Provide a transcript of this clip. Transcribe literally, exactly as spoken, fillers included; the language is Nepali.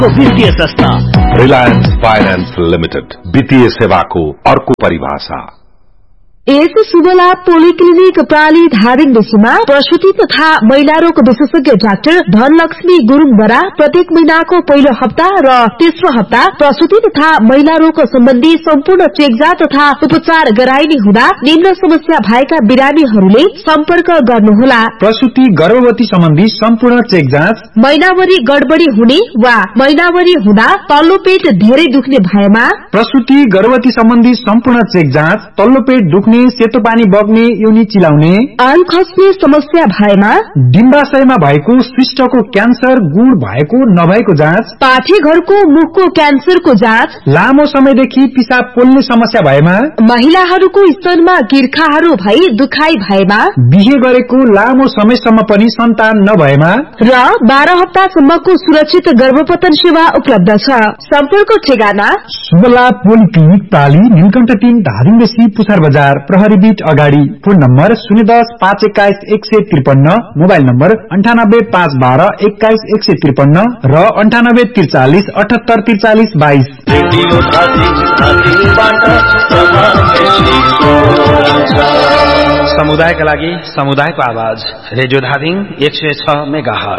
वित्तीय संस्था रिलायंस फाइनेंस लिमिटेड वित्तीय सेवाको अर्को परिभाषा। यस शुभ लाभ पोलिक्लिनिक प्राली धादिङ विषयमा प्रसूति तथा महिला रोग विशेषज्ञ डाक्टर धनलक्ष्मी गुरुङद्वारा प्रत्येक महिनाको पहिलो हप्ता र तेस्रो हप्ता प्रसूति तथा महिला रोग सम्बन्धी सम्पूर्ण चेकजाँच तथा उपचार गराइने हुँदा निम्न समस्या भएका बिरामीहरूले सम्पर्क गर्नुहोला। प्रसूति गर्भवती सम्बन्धी सम्पूर्ण चेकजाँच, महिनावरी गडबडी हुने वा महिनावरी हुँदा तल्लो पेट धेरै दुख्ने भएमा, प्रसूति गर्भवती सम्बन्धी सम्पूर्ण चेकजाँच, तल्लो पेट दुख्ने, सेतो पानी बग्ने, योनी चिलाउने, आल खस्ने समस्या भएमा, डिम्बाशयमा भएको सिस्टको क्यान्सर, गुण भएको नभएको जाँच, पाठेघरको मुखको क्यान्सरको जाँच, लामो समयदेखि पिसाब पोल्ने समस्या भएमा, महिलाहरूको स्तनमा गिर्खाहरू भई दुखाइ भएमा, बिहे गरेको लामो समयसम्म पनि सन्तान नभएमा र बाह्र हप्तासम्मको सुरक्षित गर्भपतन सेवा उपलब्ध छ। सम्पर्क ठेगाना शुभलाभ पोलिक्लिनिक प्राली, नीलकण्ठ तीन, धादिङ बेसी, पुछार बजार, प्रहरी बीट अगाडि। फोन नम्बर शून्य दस पाँच एक्काइस एक सय त्रिपन्न, मोबाइल नम्बर अन्ठानब्बे पाँच बाह्र एक्काइस एक सय त्रिपन्न र अन्ठानब्बे त्रिचालिस अठहत्तर त्रिचालिस बाइस। समुदायका लागि समुदायको आवाज रेडियो धादिङ एक सय छ मेगाहर्ज।